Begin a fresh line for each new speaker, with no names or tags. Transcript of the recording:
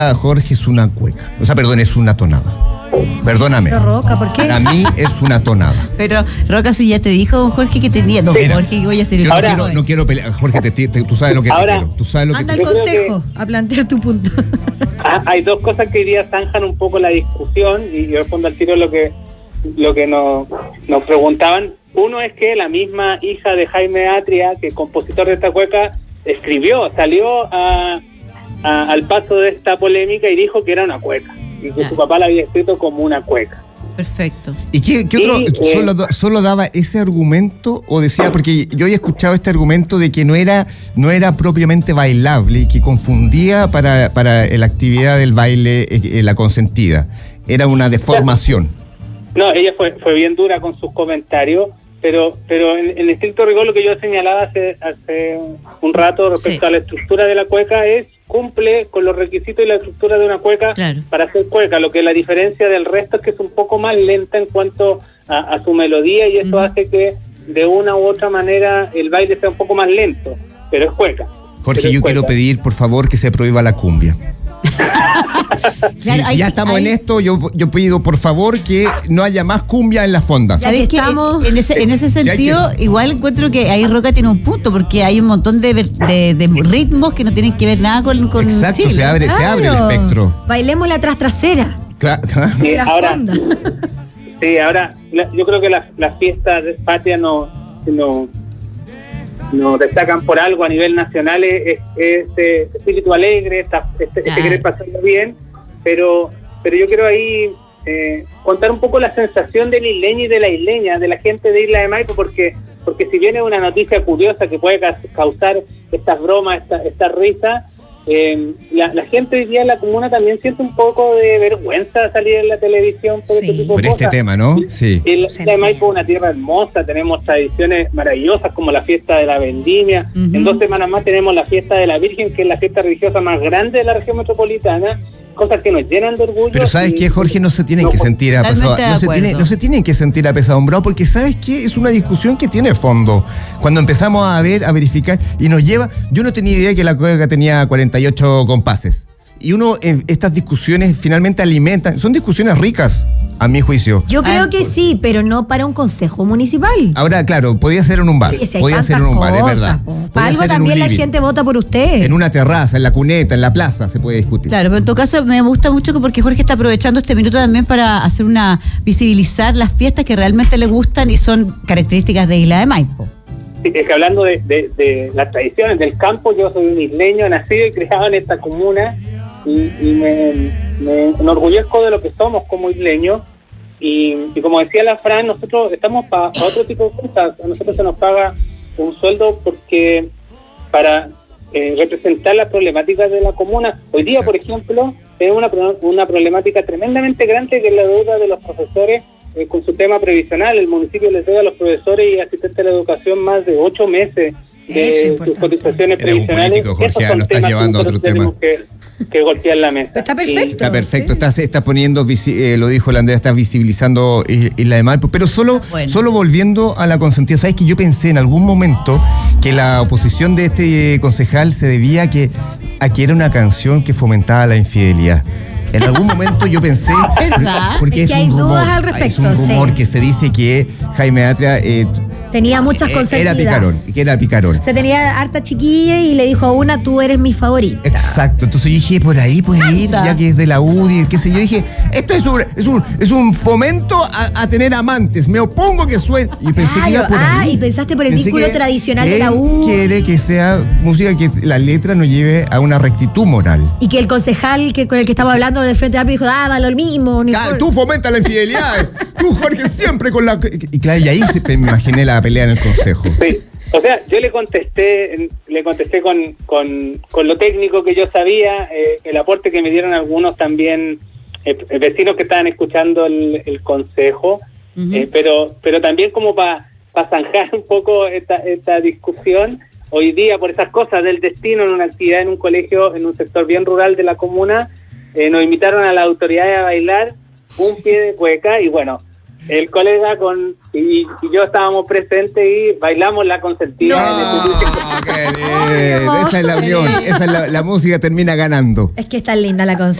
Jorge, es una cueca. O sea, perdón, es una tonada. Perdóname.
Roca, ¿por qué?
Para mí es una tonada.
Pero Roca sí ya te dijo Jorge que tenía. No,
Mira,
Jorge, voy a hacer
Yo no quiero pelear. Jorge, tú sabes lo que
ahora,
te quiero. Tú sabes lo que
Anda
te
al
quiero.
consejo a plantear tu punto.
Hay dos cosas que hoy día zanjan un poco la discusión, y yo respondo al tiro lo que nos preguntaban. Uno es que la misma hija de Jaime Atria, que es compositor de esta cueca, salió al paso de esta polémica y dijo que era una cueca, y que su papá la había escrito como una cueca.
Perfecto.
¿Y qué otro? ¿Solo daba ese argumento o decía, porque yo había escuchado este argumento de que no era propiamente bailable y que confundía para la actividad del baile la consentida? Era una deformación.
No, ella fue bien dura con sus comentarios, pero en estricto rigor lo que yo señalaba hace un rato respecto a la estructura de la cueca cumple con los requisitos y la estructura de una cueca para hacer cueca. Lo que la diferencia del resto es que es un poco más lenta en cuanto a su melodía, y eso hace que de una u otra manera el baile sea un poco más lento, pero es cueca.
Jorge, yo quiero pedir por favor que se prohíba la cumbia.
Claro,
si ya estamos en esto, yo pido por favor que no haya más cumbia en las fondas.
¿Sabes que en ese sentido, igual encuentro que ahí Roca tiene un punto, porque hay un montón de ritmos que no tienen que ver nada con
Exacto,
Chile.
se abre el espectro.
Bailemos la trasera.
Claro.
Sí, ahora yo creo que las fiestas patrias no destacan por algo a nivel nacional, es este espíritu alegre, este querer pasarlo bien, pero yo quiero ahí contar un poco la sensación del isleño y de la isleña, de la gente de Isla de Maipo, porque si bien es una noticia curiosa que puede causar estas bromas, esta risa, la gente hoy día en la comuna también siente un poco de vergüenza salir en la televisión por este tipo de cosas.
Por este tema, ¿no? Sí.
Isla de Maipo es una tierra hermosa, tenemos tradiciones maravillosas como la fiesta de la vendimia. En 2 semanas más tenemos la fiesta de la Virgen, que es la fiesta religiosa más grande de la región metropolitana, cosas que nos llenan de orgullo.
Pero ¿sabes qué, Jorge? No se tienen que sentir no se tienen que sentir apesadumbrados, porque ¿sabes qué? Es una discusión que tiene fondo. Cuando empezamos a verificar, y nos lleva... Yo no tenía idea que la cueca tenía 48 compases. Y estas discusiones finalmente alimentan... Son discusiones ricas, a mi juicio.
Yo creo que sí, pero no para un consejo municipal.
Ahora, claro, podía ser en un bar.
Sí,
podía ser en un bar, es verdad.
Para algo también la gente vota por usted.
En una terraza, en la cuneta, en la plaza, se puede discutir.
Claro, pero en todo caso me gusta mucho porque Jorge está aprovechando este minuto también para hacer visibilizar las fiestas que realmente le gustan y son características de Isla de Maipo.
Sí, es que hablando de las tradiciones del campo, yo soy un isleño, nacido y criado en esta comuna, y me enorgullezco de lo que somos como isleños, y como decía la Fran, nosotros estamos para otro tipo de cosas. A nosotros se nos paga un sueldo porque para representar las problemáticas de la comuna. Hoy día, por ejemplo, tenemos una problemática tremendamente grande, que es la deuda de los profesores con su tema previsional. El municipio les debe a los profesores y asistentes de la educación más de 8 meses de sus cotizaciones previsionales.
Político, Jorge, lo estás llevando a otro tema.
Que golpear la mesa.
Está perfecto.
Está perfecto, está poniendo, lo dijo la Andrea, está visibilizando Isla de Maipo, pero solo volviendo a la consentida. ¿Sabes que yo pensé en algún momento que la oposición de este concejal se debía a que era una canción que fomentaba la infidelidad? En algún momento yo pensé, porque
es que hay dudas al respecto,
es un rumor que se dice que Jaime Atria
tenía muchas consentidas.
Era picarón.
Se tenía harta chiquilla y le dijo a una, tú eres mi favorita.
Exacto. Entonces yo dije, por ahí puede ir, ya que es de la UDI, qué sé yo. Dije, esto es un fomento a tener amantes. Me opongo que suene. Y pensé que iba por ahí.
Y pensaste por el vínculo tradicional de la UDI.
Quiere que sea música que la letra nos lleve a una rectitud moral.
Y que el concejal con el que estaba hablando de Frente Amplio dijo, da lo mismo.
Tú fomentas la infidelidad. Tú, Jorge, siempre con la... Y claro, y ahí me imaginé la pelea en el consejo.
Sí, o sea, yo le contesté con lo técnico que yo sabía, el aporte que me dieron algunos también vecinos que estaban escuchando el consejo, pero también como para zanjar un poco esta discusión. Hoy día, por esas cosas del destino, en una actividad en un colegio, en un sector bien rural de la comuna, nos invitaron a las autoridades a bailar un pie de cueca, y bueno, el colega y yo estábamos presentes y bailamos La Consentida.
Qué lindo. Esa es la unión, esa es la música termina ganando.
Es que está linda La Consentida.